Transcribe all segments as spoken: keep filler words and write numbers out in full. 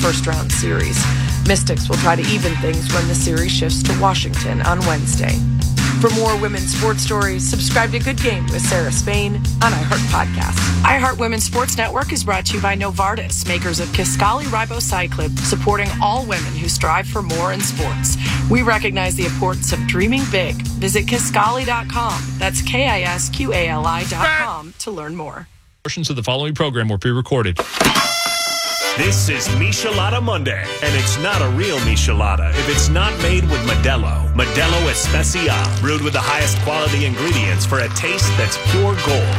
first-round series. Mystics will try to even things when the series shifts to Washington on Wednesday. For more women's sports stories, subscribe to Good Game with Sarah Spain on iHeart Podcasts. iHeart Women's Sports Network is brought to you by Novartis, makers of Kisqali Ribociclib, supporting all women who strive for more in sports. We recognize the importance of dreaming big. Visit Kisqali dot com. That's K I S Q A L I dot com to learn more. Portions of the following program were pre-recorded. This is Michelada Monday, and it's not a real Michelada if it's not made with Modelo. Modelo Especial, brewed with the highest quality ingredients for a taste that's pure gold.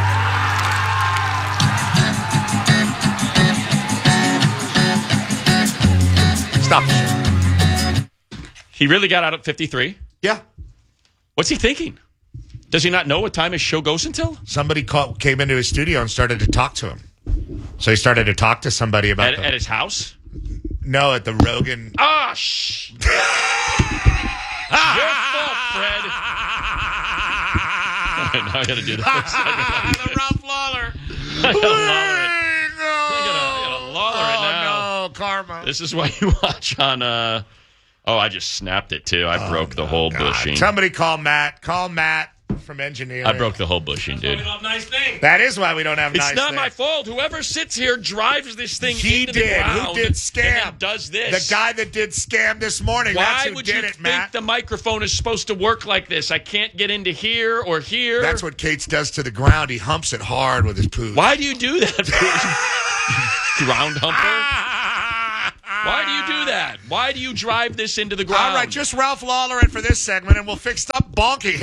Stop. He really got out at fifty-three? Yeah. What's he thinking? Does he not know what time his show goes until? Somebody called, came into his studio and started to talk to him. So he started to talk to somebody about At, the, at his house? No, at the Rogan. Ah, shh. Your fault, Fred. Now I got to do this. The Ralph Lawler. I got to Lawler it. I got to Lawler it now. Oh, no, karma. This is why you watch on... Uh, oh, I just snapped it, too. I oh, broke the no, whole God. bushing. Somebody call Matt. Call Matt from engineering. I broke the whole bushing, dude. We don't have nice things. That is why we don't have it's nice things. It's not things. my fault. Whoever sits here drives this thing he into did. the ground. Who did scam? And then does this. The guy that did scam this morning. Why That's who would did you it, think Matt. the microphone is supposed to work like this? I can't get into here or here. That's what Cates does to the ground. He humps it hard with his poo. Why do you do that? Ground humper? Why do you do that? Why do you drive this into the ground? All right, just Ralph Lawler in for this segment, and we'll fix up bonking.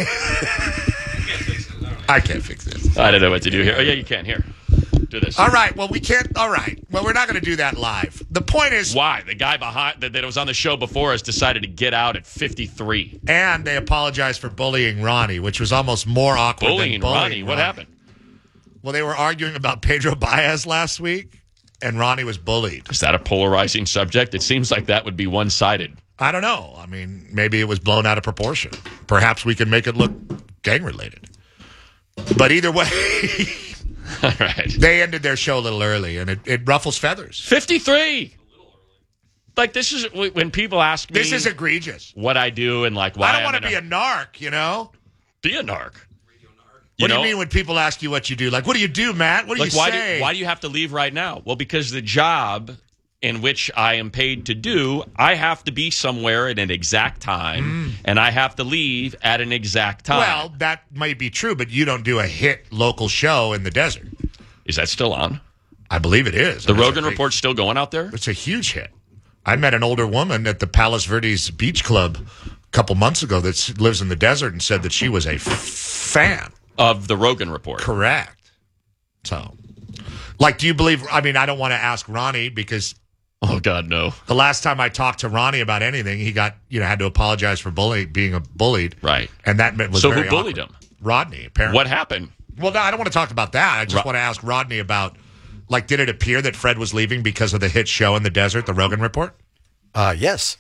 I can't fix this. I don't know what to do here. Oh, yeah, you can. Here. Do this. All right. Well, we can't. All right. Well, we're not going to do that live. The point is... Why? The guy behind that, that was on the show before us decided to get out at fifty-three. And they apologized for bullying Ronnie, which was almost more awkward bullying than bullying Ronnie. What Ronnie. happened? Well, they were arguing about Pedro Baez last week, and Ronnie was bullied. Is that a polarizing subject? It seems like that would be one-sided. I don't know. I mean, maybe it was blown out of proportion. Perhaps we can make it look gang-related. But either way, all right. They ended their show a little early, and it, it ruffles feathers. fifty-three. Like, this is when people ask me. This is egregious. What I do and, like, why I don't want to be a, a narc, you know? Be a narc. You what know? do you mean when people ask you what you do? Like, what do you do, Matt? What do like, you why say? Do, why do you have to leave right now? Well, because the job in which I am paid to do, I have to be somewhere at an exact time, mm. and I have to leave at an exact time. Well, that might be true, but you don't do a hit local show in the desert. Is that still on? I believe it is. The That's Rogan Report's still going out there? It's a huge hit. I met an older woman at the Palos Verdes Beach Club a couple months ago that lives in the desert and said that she was a f- fan. Of the Rogan Report. Correct. So, like, do you believe, I mean, I don't want to ask Ronnie because... Oh, God, no. The last time I talked to Ronnie about anything, he got, you know, had to apologize for bully, being a bullied. Right. And that was so very who bullied awkward. him? Rodney, apparently. What happened? Well, no, I don't want to talk about that. I just Ro- want to ask Rodney about, like, did it appear that Fred was leaving because of the hit show in the desert, the Rogan Report? Uh, yes.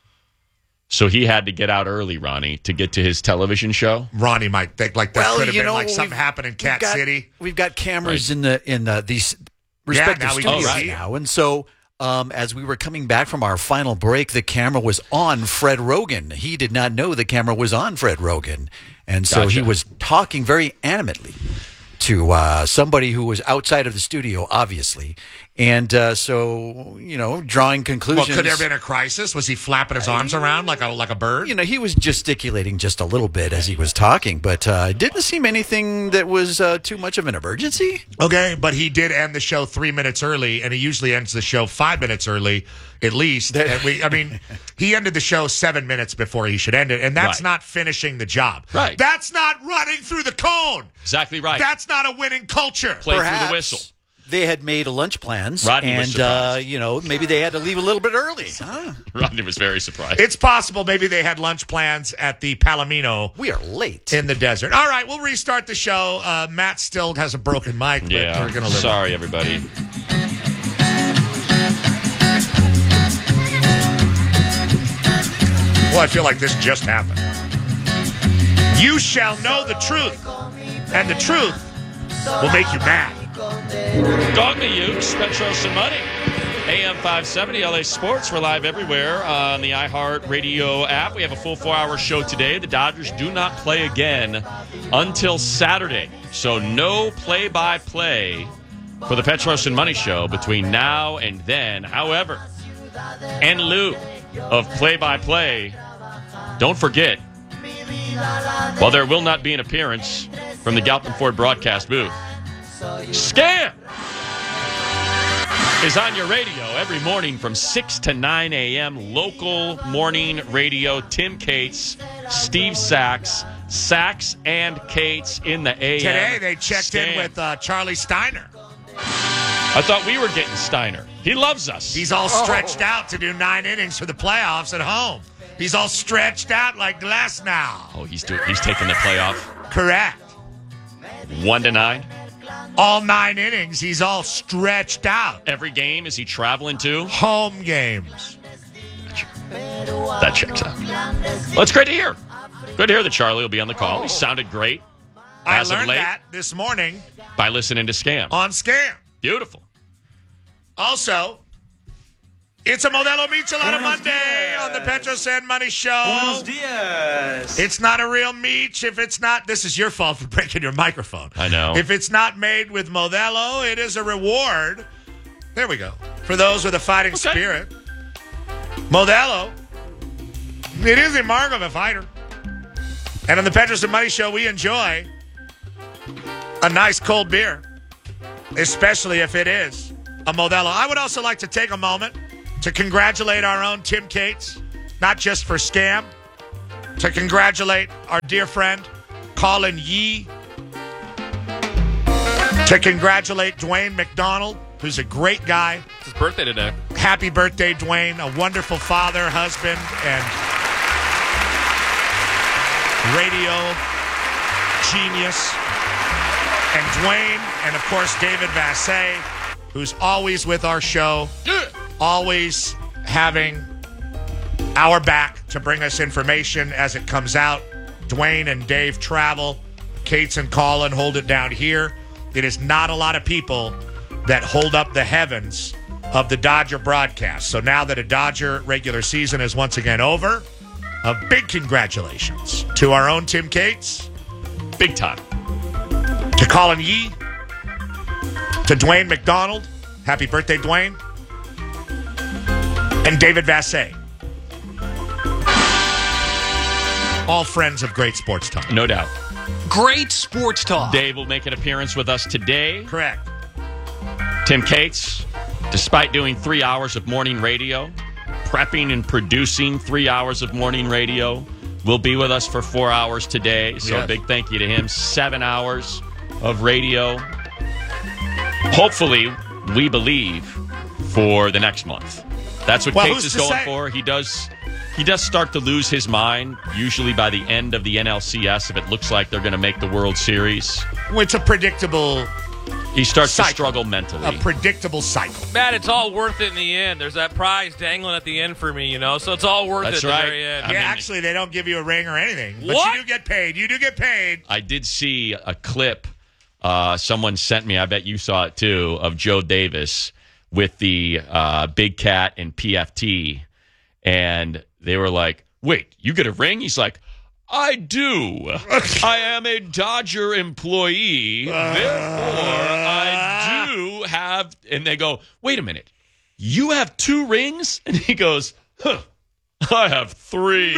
So he had to get out early, Ronnie, to get to his television show? Ronnie might think like that well, could have you been know, like something happened in Cat got, City. We've got cameras right. in the in the, these respective yeah, now studios right. now. And so um, as we were coming back from our final break, the camera was on Fred Rogan. He did not know the camera was on Fred Rogan. And so gotcha. he was talking very animately to uh, somebody who was outside of the studio, obviously. And uh, so, you know, drawing conclusions. Well, could there have been a crisis? Was he flapping his arms around like a like a bird? You know, he was gesticulating just a little bit as he was talking, but uh, it didn't seem anything that was uh, too much of an emergency. Okay, but he did end the show three minutes early, and he usually ends the show five minutes early, at least. And we, I mean, he ended the show seven minutes before he should end it, and that's right. not finishing the job. Right. That's not running through the cone. Exactly right. That's not a winning culture. Play Perhaps through the whistle. They had made lunch plans, Rodney was and uh, surprised. you know, maybe they had to leave a little bit early. Huh? Rodney was very surprised. It's possible maybe they had lunch plans at the Palomino. We are late. In the desert. All right, we'll restart the show. Uh, Matt still has a broken mic, but yeah. we're going to live. Sorry, everybody. Well, I feel like this just happened. You shall know the truth, and the truth will make you mad. Dog me, you. Spent some money. A M five seventy L A Sports. We're live everywhere on the iHeart Radio app. We have a full four-hour show today. The Dodgers do not play again until Saturday. So no play-by-play for the Petros and Money Show between now and then. However, in lieu of play-by-play, don't forget, while there will not be an appearance from the Galpin Ford broadcast booth, Scam is on your radio every morning from six to nine a.m. Local morning radio. Tim Cates, Steve Sachs, Sachs and Cates in the A M. Today they checked Stand. in with uh, Charlie Steiner. I thought we were getting Steiner. He loves us. He's all stretched out to do nine innings for the playoffs at home. He's all stretched out like glass now. Oh, he's doing. He's taking the playoff. Correct. One to nine. All nine innings, he's all stretched out. Every game is he traveling to? Home games. That checks out. Well, it's great to hear. Good to hear that Charlie will be on the call. He sounded great. I As of learned late, that this morning by listening to Scam. on Scam. Beautiful. Also, it's a Modelo Michelada Monday on the Petros and Money Show. Buenos dias. It's not a real meat if it's not. This is your fault for breaking your microphone. I know. If it's not made with Modelo, it is a reward. There we go. For those with a fighting Okay. spirit. Modelo, it is a mark of a fighter. And on the Petros and Money Show, we enjoy a nice cold beer, especially if it is a Modelo. I would also like to take a moment to congratulate our own Tim Cates, not just for Scam, to congratulate our dear friend Colin Yee, to congratulate Dwayne McDonald, who's a great guy. It's his birthday today. Happy birthday, Dwayne, a wonderful father, husband, and radio genius. And Dwayne, and of course David Vassay, who's always with our show, always having our back to bring us information as it comes out. Dwayne and Dave travel. Cates and Colin hold it down here. It is not a lot of people that hold up the heavens of the Dodger broadcast. So now that a Dodger regular season is once again over, a big congratulations to our own Tim Cates, Big time. to Colin Yee, to Dwayne McDonald. Happy birthday, Dwayne. And David Vassay. All friends of great sports talk. No doubt. Great sports talk. Dave will make an appearance with us today. Correct. Tim Cates, despite doing three hours of morning radio, prepping and producing three hours of morning radio, will be with us for four hours today. So Yes. a big thank you to him. Seven hours of radio. Hopefully, we believe, for the next month. That's what Well, Cates who's is to going say? for. He does he does start to lose his mind, usually by the end of the N L C S, if it looks like they're going to make the World Series. It's a predictable, He starts Cycle. to struggle mentally. a predictable cycle. Matt, it's all worth it in the end. There's that prize dangling at the end for me, you know, so it's all worth That's it at right. the very end. I yeah, mean- actually, they don't give you a ring or anything. But What? you do get paid. You do get paid. I did see a clip uh, someone sent me, I bet you saw it too, of Joe Davis with the uh, Big Cat and P F T. And they were like, wait, you get a ring? He's like, I do. I am a Dodger employee. Therefore, I do have. And they go, wait a minute. You have two rings? And he goes, huh, I have three.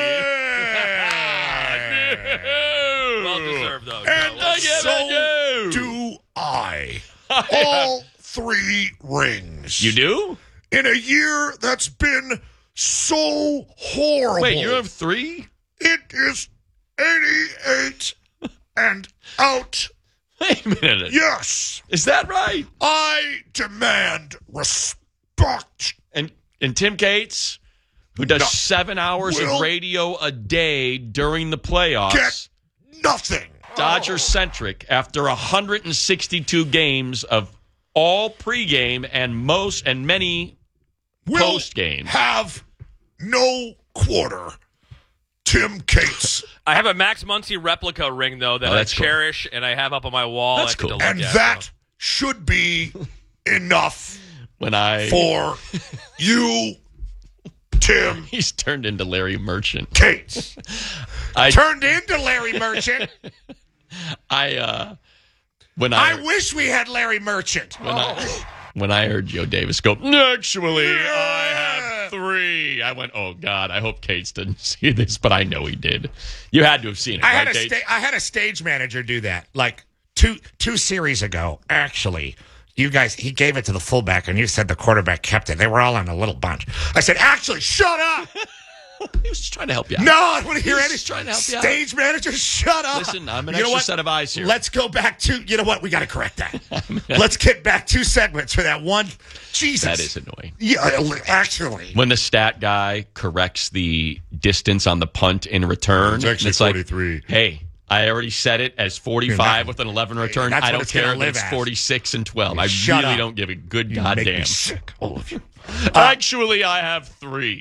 Well deserved, though. And Joe. so do I. All three rings. You do? In a year that's been so horrible. Wait, you have three? It is eighty-eight and out. Wait a minute. Yes. Is that right? I demand respect. And and Tim Cates, who does No. seven hours Will of radio a day during the playoffs, Get nothing. Dodger centric, after one hundred sixty-two games of all pregame and most and many Will post game. have no quarter. Tim Cates. I have a Max Muncy replica ring, though, that Oh, I that's cool. cherish and I have up on my wall. That's I get cool. to look And at, that so. should be enough when I for you, Tim. He's turned into Larry Merchant. Cates. I turned into Larry Merchant. I uh, when I, I wish we had Larry Merchant. When, oh. I, when I heard Joe Davis go, actually, yeah. I have three. I went, oh God, I hope Cates didn't see this, but I know he did. You had to have seen it. I right, had a sta- I had a stage manager do that, like two two series ago. Actually, you guys, he gave it to the fullback, and you said the quarterback kept it. They were all in a little bunch. I said, actually, shut up. He was just trying to help you out. No, I don't want to hear any trying to help you stage out. manager. Shut up. Listen, I'm an you extra set of eyes here. Let's go back to, you know what? We got to correct that. Let's get back two segments for that one. Jesus. That is annoying. Yeah, actually. When the stat guy corrects the distance on the punt in return, it's actually it's forty-three. Like, hey, I already set it as forty-five with an eleven return. That's I what don't it's gonna care if live it's as. forty-six and twelve. I Shut really up. don't give a good You goddamn. make me sick, all of you. Actually, I have three.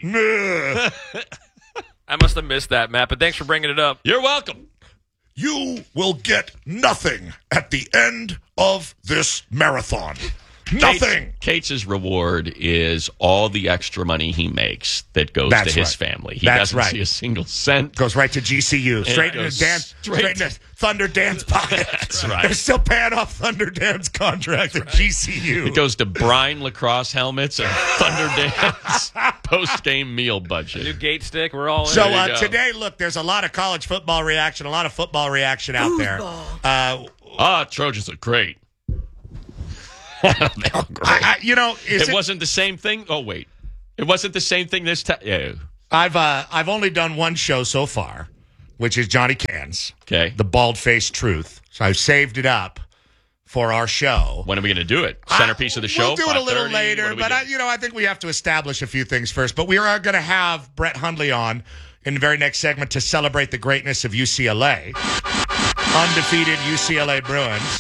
I must have missed that, Matt, but thanks for bringing it up. You're welcome. You will get nothing at the end of this marathon. Nothing. Cates, Cates' reward is all the extra money he makes that goes That's to his right. family. He That's doesn't right. see a single cent. Goes right to G C U. Straight into goes Dan, straight straight into Thunder Dan's pocket. That's right. They're still paying off Thunder Dan's contract at G C U. It goes to Brine lacrosse helmets and Thunder Dance post-game meal budget. New gate stick, we're all in. So There you uh, go. today, look, there's a lot of college football reaction, a lot of football reaction out there. Uh, Ah, Trojans are great. They are great. I, I, you know, is it, it, wasn't the same thing. Oh wait, it wasn't the same thing this time. Yeah. I've uh, I've only done one show so far, which is Johnny Cans, Okay. the bald-faced truth. So I've saved it up for our show. When are we going to do it? Centerpiece I- of the show. We'll do it a little five thirty? later, What do we but do? I, you know, I think we have to establish a few things first. But we are going to have Brett Hundley on in the very next segment to celebrate the greatness of U C L A, undefeated U C L A Bruins.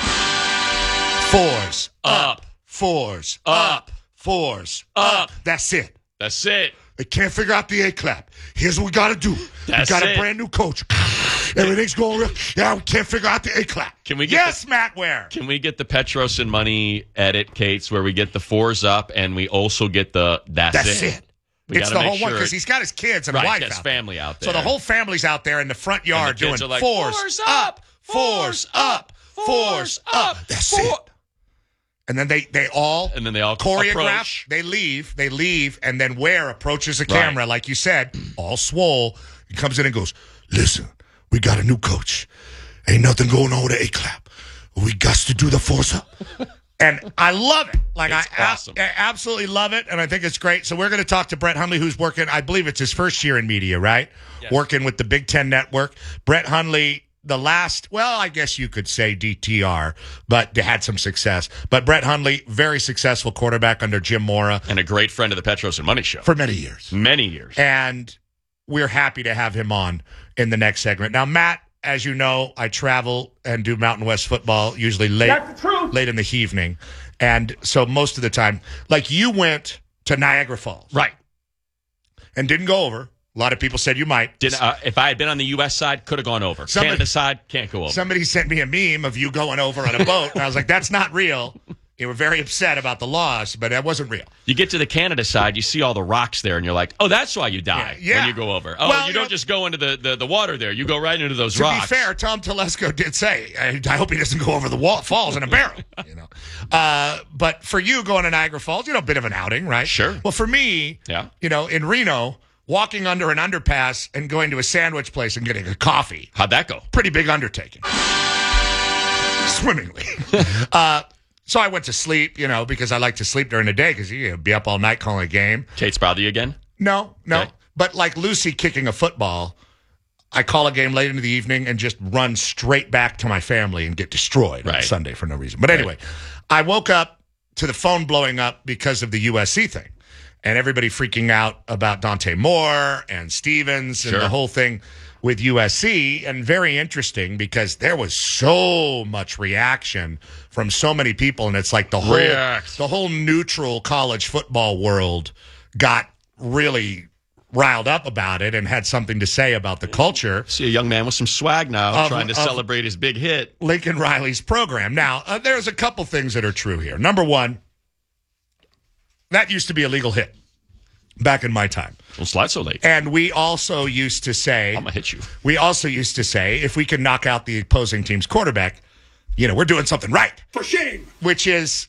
Fours Up. fours Up. fours Up. That's it. That's it. They can't figure out the A clap. Here's what we got to do. That's we got it. a brand new coach. Everything's going real. Yeah, we can't figure out the A clap. Can we get Yes, the- Matt Ware. Can we get the Petros and Money edit, Cates, where we get the fours up and we also get the that's, That's it. it. We It's gotta the make whole one sure because it- he's got his kids and right, a wife his out family out there. So the whole family's out there in the front yard kids doing are like, fours, "Fours up, up, fours up, fours up. That's four." it. And then they, they all And then they all choreograph. approach. They leave. They leave, and then Ware approaches the camera, Right. like you said, all swole. He comes in and goes, "Listen, we got a new coach. Ain't nothing going on with the A clap. We got to do the force up." And I love it. Like It's I, awesome. I absolutely love it, and I think it's great. So we're going to talk to Brett Hundley, who's working. I believe it's his first year in media, right? Yes. Working with the Big Ten Network. Brett Hundley, the last, well, I guess you could say D T R, but they had some success. But Brett Hundley, very successful quarterback under Jim Mora And a great friend of the Petros and Money show. for many years, many years. and we're happy to have him on in the next segment. Now, Matt, as you know, I travel and do Mountain West football usually late, late in the evening. And so most of the time, like you went to Niagara Falls. Right. And didn't go over. A lot of people said you might. Did, uh, if I had been on the U S side, could have gone over. Somebody- Canada side, can't go over. Somebody sent me a meme of you going over on a boat. And I was like, that's not real. They were very upset about the loss, but that wasn't real. You get to the Canada side, you see all the rocks there, and you're like, oh, that's why you die Yeah, yeah. when you go over. Oh, Well, you you don't know- just go into the, the, the water there. You go right into those To rocks. be fair, Tom Telesco did say, I, I hope he doesn't go over the wall, falls in a barrel. You know, uh, but for you going to Niagara Falls, you know, a bit of an outing, right? Sure. Well, for me, Yeah. you know, in Reno, walking under an underpass and going to a sandwich place and getting a coffee, How'd that go? pretty big undertaking. Swimmingly. uh, so I went to sleep, you know, because I like to sleep during the day because you know, be up all night calling a game. Kate's bother you again? No, no. Okay. But like Lucy kicking a football, I call a game late into the evening and just run straight back to my family and get destroyed on Right. Sunday for no reason. But anyway, I woke up to the phone blowing up because of the U S C thing and everybody freaking out about Dante Moore and Stevens and Sure. the whole thing with U S C. And very interesting because there was so much reaction from so many people. And it's like the whole, React. the whole neutral college football world got really riled up about it and had something to say about the culture. See a young man with some swag now Of- trying to of- celebrate his big hit. Lincoln Riley's program. Now, uh, there's a couple things that are true here. Number one, That used to be a legal hit back in my time. Don't slide so late. And we also used to say, I'm going to hit you. We also used to say, if we can knock out the opposing team's quarterback, you know, we're doing something right. For shame. Which is,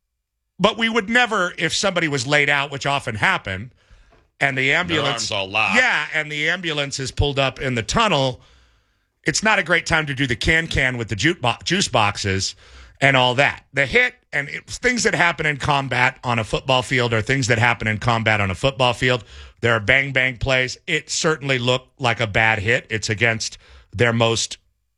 but we would never, if somebody was laid out, which often happened, and the ambulance, Their arms all locked. yeah, and the ambulance is pulled up in the tunnel, it's not a great time to do the can-can with the juice, bo- juice boxes and all that. The hit and it, things that happen in combat on a football field are things that happen in combat on a football field. There are bang-bang plays. It certainly looked like a bad hit. It's against their most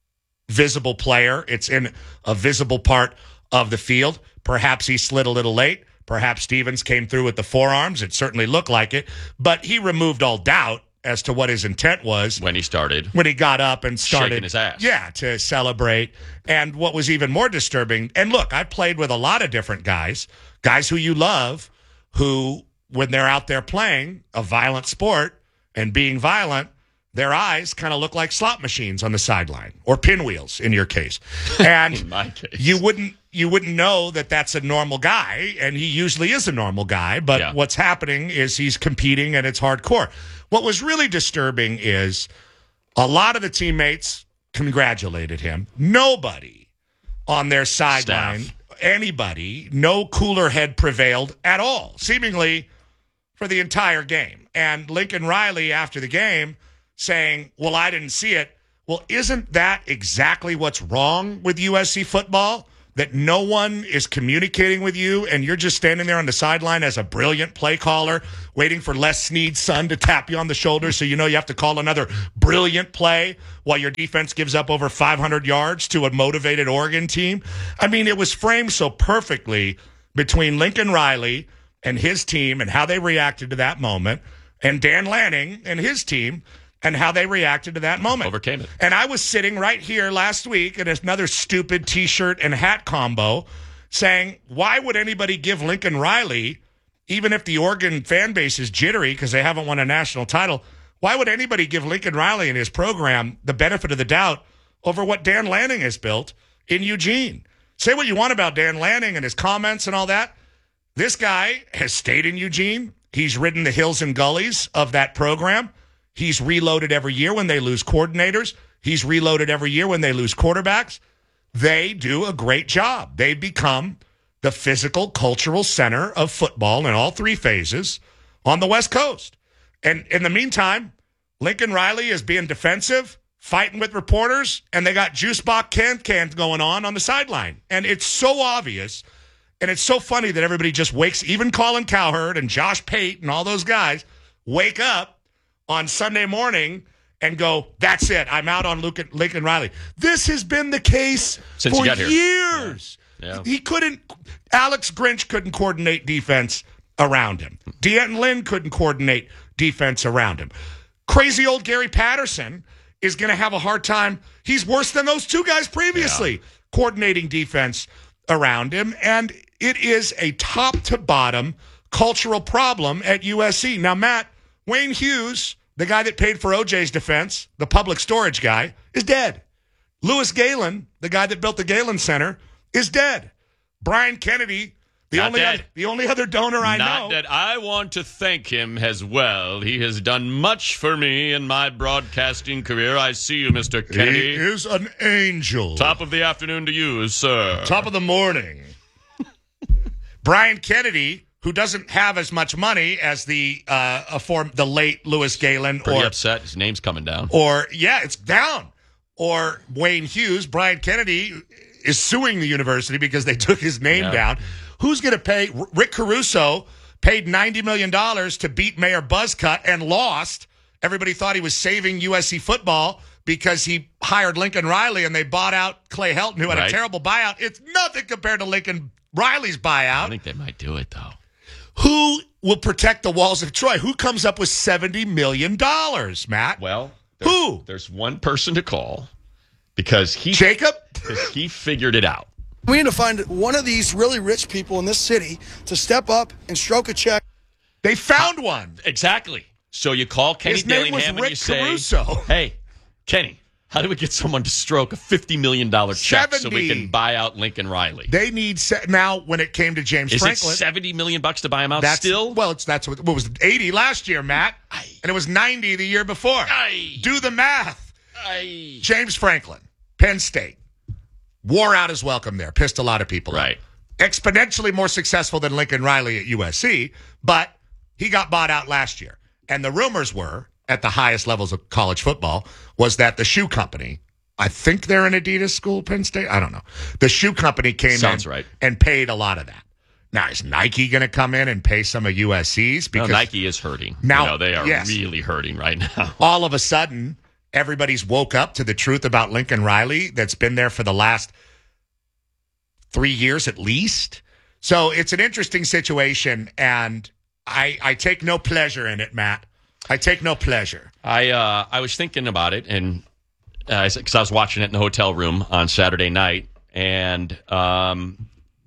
visible player. It's in a visible part of the field. Perhaps he slid a little late. Perhaps Stevens came through with the forearms. It certainly looked like it. But he removed all doubt as to what his intent was. When he started. When he got up and started. Shaking his ass. Yeah, to celebrate. And what was even more disturbing, and look, I played with a lot of different guys, guys who you love, who, when they're out there playing a violent sport and being violent, their eyes kind of look like slot machines on the sideline, or pinwheels in your case. And in my case. you wouldn't you wouldn't know that that's a normal guy, and he usually is a normal guy. But Yeah. what's happening is he's competing, and it's hardcore. What was really disturbing is a lot of the teammates congratulated him. Nobody on their sideline, Staff. anybody, no cooler head prevailed at all, seemingly for the entire game. And Lincoln Riley, after the game, saying, well, I didn't see it. Well, isn't that exactly what's wrong with U S C football? That no one is communicating with you and you're just standing there on the sideline as a brilliant play caller waiting for Les Snead's son to tap you on the shoulder so you know you have to call another brilliant play while your defense gives up over five hundred yards to a motivated Oregon team? I mean, it was framed so perfectly between Lincoln Riley and his team and how they reacted to that moment, and Dan Lanning and his team and how they reacted to that moment. Overcame it. And I was sitting right here last week in another stupid T-shirt and hat combo saying, why would anybody give Lincoln Riley, even if the Oregon fan base is jittery because they haven't won a national title, why would anybody give Lincoln Riley and his program the benefit of the doubt over what Dan Lanning has built in Eugene? Say what you want about Dan Lanning and his comments and all that. This guy has stayed in Eugene. He's ridden the hills and gullies of that program. He's reloaded every year when they lose coordinators. He's reloaded every year when they lose quarterbacks. They do a great job. They become the physical, cultural center of football in all three phases on the West Coast. And in the meantime, Lincoln Riley is being defensive, fighting with reporters, and they got juice box can-cans going on on the sideline. And it's so obvious, and it's so funny that everybody just wakes, even Colin Cowherd and Josh Pate and all those guys, wake up on Sunday morning and go, that's it, I'm out on Lincoln, Lincoln Riley. This has been the case Since for he got here. years. Yeah. Yeah. He couldn't, Alex Grinch couldn't coordinate defense around him. D'Anton Lynn couldn't coordinate defense around him. Crazy old Gary Patterson is going to have a hard time. He's worse than those two guys previously, yeah. coordinating defense around him. And it is a top-to-bottom cultural problem at U S C. Now, Matt, Wayne Hughes, the guy that paid for O J's defense, the public storage guy, is dead. Louis Galen, the guy that built the Galen Center, is dead. Brian Kennedy, the Not only dead. other, the only other donor I Not know. dead. I want to thank him as well. He has done much for me in my broadcasting career. I see you, Mister Kennedy. He is an angel. Top of the afternoon to you, sir. Top of the morning. Brian Kennedy, who doesn't have as much money as the uh, a form, the late Louis Galen, Pretty or upset. His name's coming down. or yeah, it's down. Or Wayne Hughes, Brian Kennedy is suing the university because they took his name Yeah. down. Who's going to pay? Rick Caruso paid ninety million dollars to beat Mayor Buzzcut and lost. Everybody thought he was saving U S C football because he hired Lincoln Riley and they bought out Clay Helton, who had Right. a terrible buyout. It's nothing compared to Lincoln Riley's buyout. I think they might do it, though. Who will protect the walls of Troy? Who comes up with seventy million dollars, Matt? Well, there's, Who? There's one person to call because he Jacob? because he figured it out. We need to find one of these really rich people in this city to step up and stroke a check. They found one. Exactly. So you call Kenny His name was Dillingham and Rick you say, Caruso. "Hey, Kenny, How do we get someone to stroke a fifty million dollars check so we seventy can buy out Lincoln Riley? They need se- now. When it came to James Is Franklin, it seventy million bucks to buy him out that's, still? Well, it's that's what, what was it, eighty last year, Matt, Aye. and it was ninety the year before. Aye. Do the math. Aye. James Franklin, Penn State, wore out his welcome there. Pissed a lot of people Right. off. Exponentially more successful than Lincoln Riley at U S C, but he got bought out last year. And the rumors were, at the highest levels of college football, was that the shoe company, I think they're an Adidas school, Penn State. I don't know. The shoe company came Sounds in right. and paid a lot of that. Now, is Nike going to come in and pay some of U S C's? Because no, Nike is hurting. Now, you know, they are yes. really hurting right now. All of a sudden, everybody's woke up to the truth about Lincoln Riley that's been there for the last three years at least. So it's an interesting situation, and I, I take no pleasure in it, Matt. I take no pleasure. I uh, I was thinking about it, and because uh, I was watching it in the hotel room on Saturday night, and um,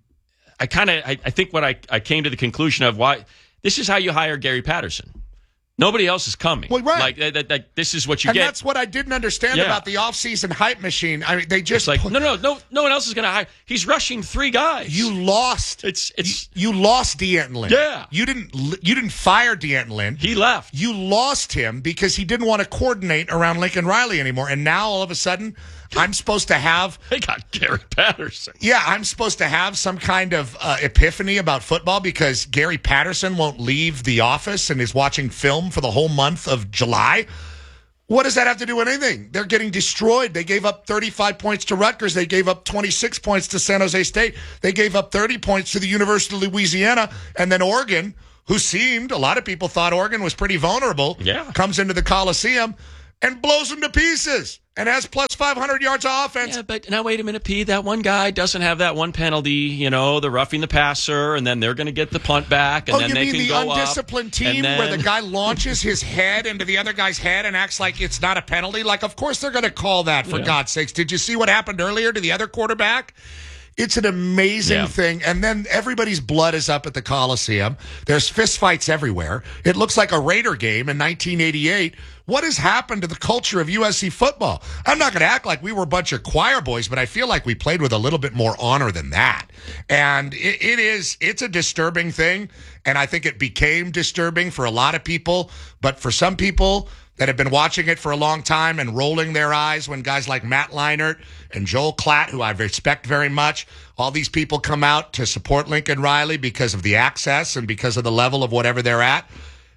I kind of I, I think what I, I came to the conclusion of why this is how you hire Gary Patterson. Nobody else is coming. Well, right. Like that, that, that, this is what you and get. And that's what I didn't understand yeah. about the offseason hype machine. I mean, they just it's like no, no, no, no one else is going to hire. He's rushing three guys. You lost. It's it's you, you lost D'Anton Lynn. Yeah. You didn't you didn't fire D'Anton Lynn. He left. You lost him because he didn't want to coordinate around Lincoln Riley anymore. And now all of a sudden, I'm supposed to have. They got Gary Patterson. Yeah, I'm supposed to have some kind of uh, epiphany about football because Gary Patterson won't leave the office and is watching film for the whole month of July. What does that have to do with anything? They're getting destroyed. They gave up thirty-five points to Rutgers. They gave up twenty-six points to San Jose State. They gave up thirty points to the University of Louisiana. And then Oregon, who seemed, a lot of people thought Oregon was pretty vulnerable, yeah. comes into the Coliseum and blows them to pieces and has plus five hundred yards of offense. Yeah, but now wait a minute, P. That one guy doesn't have that one penalty, you know, the roughing the passer, and then they're going to get the punt back, and oh, then you they mean can the go undisciplined up, team then... where the guy launches his head into the other guy's head and acts like it's not a penalty? Like, of course they're going to call that, for yeah. God's sakes. Did you see what happened earlier to the other quarterback? It's an amazing yeah. thing. And then everybody's blood is up at the Coliseum. There's fistfights everywhere. It looks like a Raider game in nineteen eighty-eight. What has happened to the culture of U S C football? I'm not going to act like we were a bunch of choir boys, but I feel like we played with a little bit more honor than that. And it, it is, it's a disturbing thing. And I think it became disturbing for a lot of people. But for some people that have been watching it for a long time and rolling their eyes when guys like Matt Leinart and Joel Klatt, who I respect very much, all these people come out to support Lincoln Riley because of the access and because of the level of whatever they're at.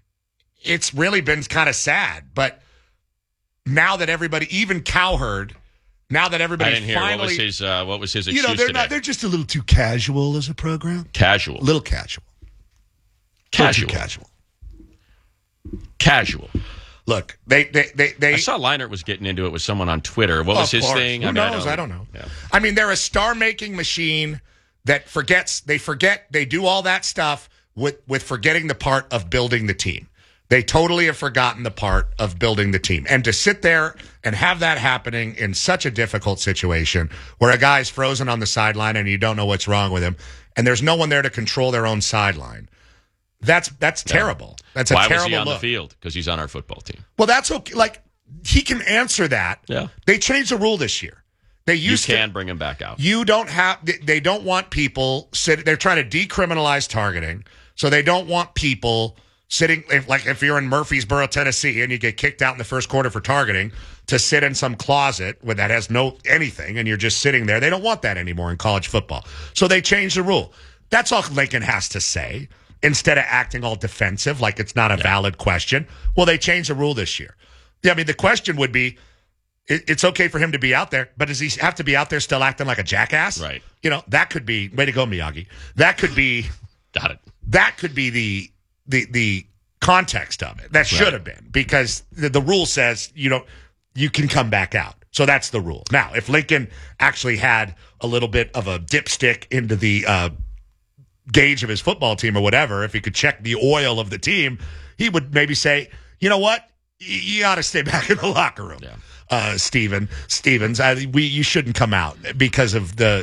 It's really been kind of sad. But now that everybody, even Cowherd, now that everybody I didn't hear finally, what was his uh, what was his excuse you know, they're today? not, they're just a little too casual as a program. Casual, A little casual, casual, casual, casual. Look, they, they, they, they. I saw Leinart was getting into it with someone on Twitter. What was Of his course. thing? Who I mean, knows? I I don't, don't know. Yeah. I mean, they're a star-making machine that forgets. They forget. They do all that stuff with with forgetting the part of building the team. They totally have forgotten the part of building the team. And to sit there and have that happening in such a difficult situation where a guy's frozen on the sideline and you don't know what's wrong with him, and there's no one there to control their own sideline. That's that's Yeah. terrible. That's a Why terrible was he on look. the field? Because he's on our football team. Well, that's okay. Like, he can answer that. Yeah. They changed the rule this year. They You used can to, bring him back out. You don't have. They don't want people sit. They're trying to decriminalize targeting, so they don't want people sitting. If, like if you're in Murfreesboro, Tennessee, and you get kicked out in the first quarter for targeting, to sit in some closet where that has no anything, and you're just sitting there. They don't want that anymore in college football. So they changed the rule. That's all Lincoln has to say. Instead of acting all defensive, like it's not a yeah. valid question. Well, they changed the rule this year. Yeah, I mean, the question would be, it, it's okay for him to be out there, but does he have to be out there still acting like a jackass? Right. You know, that could be, way to go, Miyagi. That could be, got it. That could be the the the context of it. That should right. have been, because the, the rule says, you know, you can come back out. So that's the rule. Now, if Lincoln actually had a little bit of a dipstick into the uh, gauge of his football team or whatever, if he could check the oil of the team, he would maybe say, you know what, y- you got to stay back in the locker room, yeah. uh, Steven, Stevens. I, we, you shouldn't come out because of the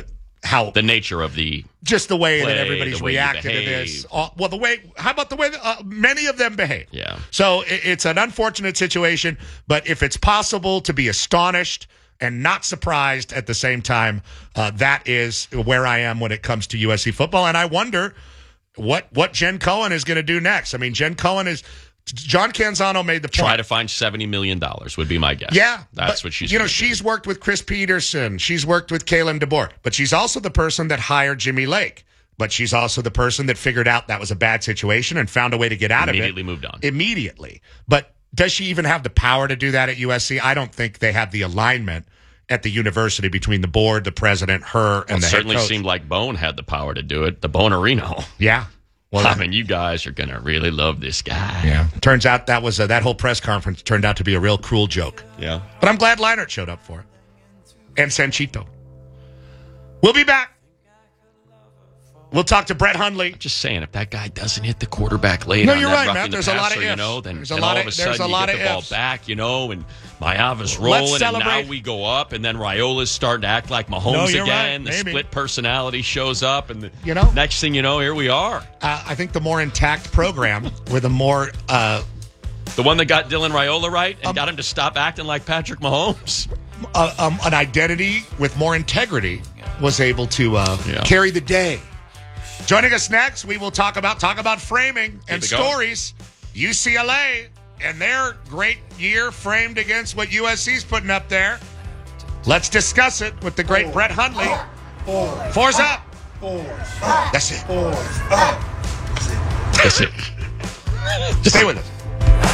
how the nature of the just the way play, that everybody's the way you reacted to behave. this. Uh, well, the way how about the way that, uh, many of them behave? Yeah. So it, it's an unfortunate situation, but if it's possible to be astonished and not surprised at the same time, uh, that is where I am when it comes to U S C football. And I wonder what what Jen Cohen is going to do next. I mean, Jen Cohen is John Canzano made the point. Try to find seventy million dollars would be my guess. Yeah. That's but, what she's You know, gonna she's do. worked with Chris Peterson. She's worked with Kalen DeBoer. But she's also the person that hired Jimmy Lake. But she's also the person that figured out that was a bad situation and found a way to get out of it. Immediately moved on. Immediately. But does she even have the power to do that at U S C? I don't think they have the alignment at the university between the board, the president, her, and Well, the it certainly head coach. seemed like Bone had the power to do it. The Bonerino. Yeah. Well, I mean, you guys are going to really love this guy. yeah. Turns out that was a, that whole press conference turned out to be a real cruel joke. Yeah. But I'm glad Leinart showed up for it. And Sanchito. We'll be back. We'll talk to Brett Hundley. Just saying, if that guy doesn't hit the quarterback late No, on you're that right, roughing Matt. the There's a lot passer, of you ifs. know, then, There's a then lot all of- of a there's sudden a you lot get of the ball ifs. back, you know, and Mayava's rolling, and celebrate. now we go up, and then Raiola's starting to act like Mahomes No, you're again. right. The Maybe. split personality shows up, and the You know? next thing you know, here we are. Uh, I think the more intact program with a more uh, The one that got Dylan Raiola right and Um, got him to stop acting like Patrick Mahomes. uh, um, an identity with more integrity was able to uh, Yeah. carry the day. Joining us next, we will talk about talk about framing and it going. stories. U C L A and their great year framed against what U S C's putting up there. Let's discuss it with the great Brett Hundley. Four's up. That's it. That's it. Stay with us.